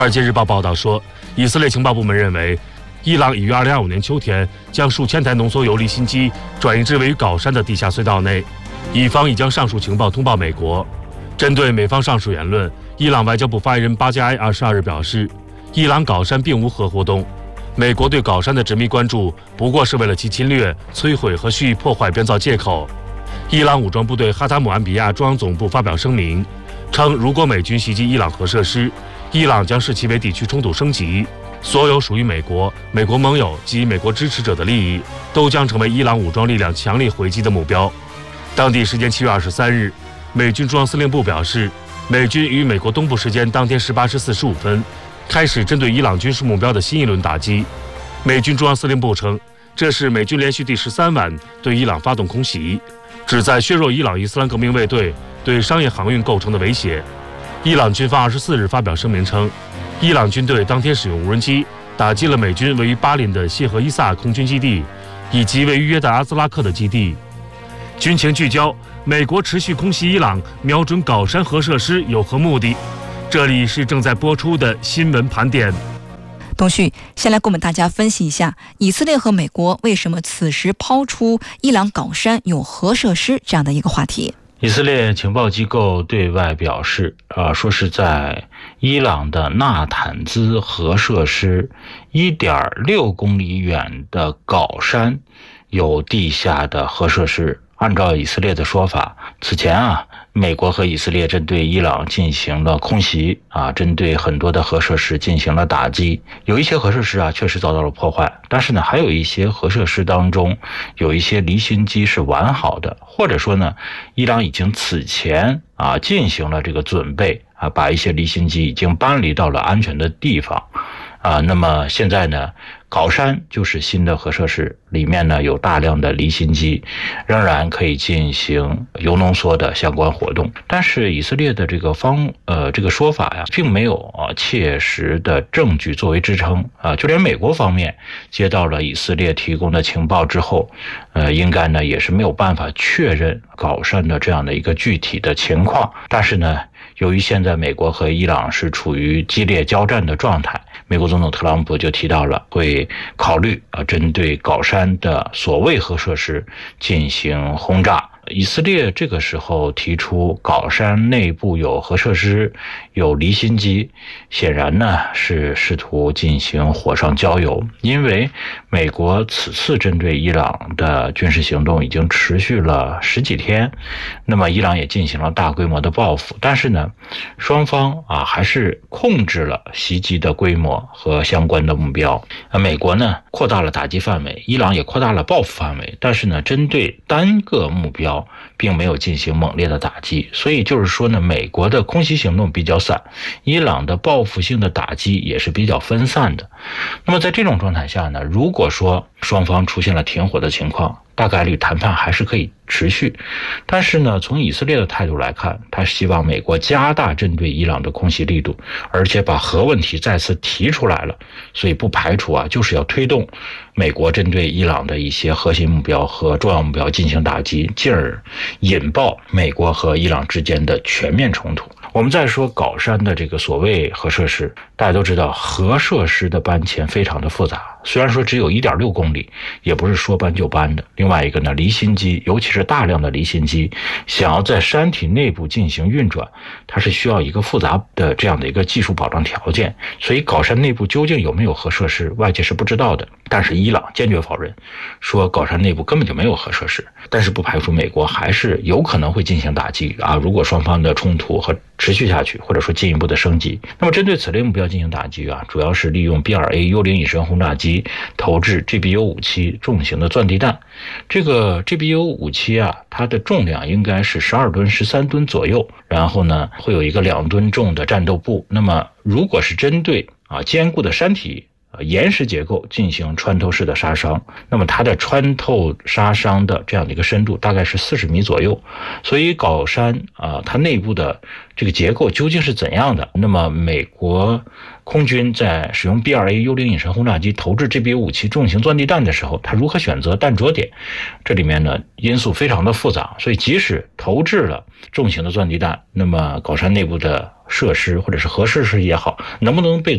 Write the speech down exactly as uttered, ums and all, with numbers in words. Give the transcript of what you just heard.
华尔街日报报道说，以色列情报部门认为，伊朗已于二零二五年秋天将数千台浓缩铀离心机转移至位于皋山的地下隧道内。以方已将上述情报通报美国。针对美方上述言论，伊朗外交部发言人巴加埃二十二日表示，伊朗皋山并无核活动，美国对皋山的执迷关注不过是为了其侵略、摧毁和蓄意破坏编造借口。伊朗武装部队哈塔姆安比亚中央总部发表声明，称如果美军袭击伊朗核设施，伊朗将视其为地区冲突升级，所有属于美国、美国盟友及美国支持者的利益都将成为伊朗武装力量强力回击的目标。当地时间七月二十三日，美军中央司令部表示，美军于美国东部时间当天十八时四十五分开始针对伊朗军事目标的新一轮打击。美军中央司令部称，这是美军连续第十三晚对伊朗发动空袭，旨在削弱伊朗伊斯兰革命卫队对商业航运构成的威胁。伊朗军方二十四日发表声明称，伊朗军队当天使用无人机打击了美军位于巴林的谢赫伊萨空军基地，以及位于约旦阿兹拉克的基地。军情聚焦：美国持续空袭伊朗，瞄准皋山核设施有何目的？这里是正在播出的新闻盘点。 东旭先来给我们大家分析一下，以色列和美国为什么此时抛出伊朗皋山有核设施这样的一个话题。 以色列情报机构对外表示，啊，说是在伊朗的纳坦兹核设施 一点六公里远的皋山有地下的核设施。按照以色列的说法，此前啊，美国和以色列针对伊朗进行了空袭啊，针对很多的核设施进行了打击。有一些核设施啊确实遭到了破坏，但是呢，还有一些核设施当中有一些离心机是完好的，或者说呢，伊朗已经此前啊进行了这个准备啊，把一些离心机已经搬离到了安全的地方啊。那么现在呢，皋山就是新的核设施，里面呢有大量的离心机，仍然可以进行铀浓缩的相关活动。但是以色列的这个方呃这个说法呀，并没有啊切实的证据作为支撑啊。就连美国方面接到了以色列提供的情报之后，呃，应该呢也是没有办法确认皋山的这样的一个具体的情况。但是呢，由于现在美国和伊朗是处于激烈交战的状态，美国总统特朗普就提到了会考虑啊，针对皋山的所谓核设施进行轰炸。以色列这个时候提出皋山内部有核设施、有离心机，显然呢是试图进行火上浇油。因为美国此次针对伊朗的军事行动已经持续了十几天，那么伊朗也进行了大规模的报复，但是呢，双方啊还是控制了袭击的规模和相关的目标。啊，美国呢扩大了打击范围，伊朗也扩大了报复范围，但是呢，针对单个目标并没有进行猛烈的打击，所以就是说呢，美国的空袭行动比较散，伊朗的报复性的打击也是比较分散的。那么在这种状态下呢，如果说双方出现了停火的情况，大概率谈判还是可以持续。但是呢，从以色列的态度来看，他希望美国加大针对伊朗的空袭力度，而且把核问题再次提出来了，所以不排除啊，就是要推动美国针对伊朗的一些核心目标和重要目标进行打击，进而引爆美国和伊朗之间的全面冲突。我们再说皋山的这个所谓核设施，大家都知道核设施的搬迁非常的复杂，虽然说只有 一点六公里，也不是说搬就搬的。另外一个呢，离心机，尤其是大量的离心机，想要在山体内部进行运转，它是需要一个复杂的这样的一个技术保障条件。所以皋山内部究竟有没有核设施，外界是不知道的。但是伊朗坚决否认，说皋山内部根本就没有核设施。但是不排除美国还是有可能会进行打击啊，如果双方的冲突和持续下去，或者说进一步的升级。那么针对此类目标进行打击啊，主要是利用 B 二 A 幽灵隐身轰炸机投掷 G B U 五七 重型的钻地弹。这个 G B U 五七 啊，它的重量应该是十二吨、十三吨左右，然后呢会有一个两吨重的战斗部。那么如果是针对啊坚固的山体岩石结构进行穿透式的杀伤，那么它的穿透杀伤的这样的一个深度大概是四十米左右。所以皋山啊，它内部的这个结构究竟是怎样的？那么美国空军在使用 B 二 A 幽灵隐身轰炸机投掷 G B U 五七 重型钻地弹的时候，它如何选择弹着点？这里面呢因素非常的复杂，所以即使投掷了重型的钻地弹，那么皋山内部的设施或者是核设施也好，能不能被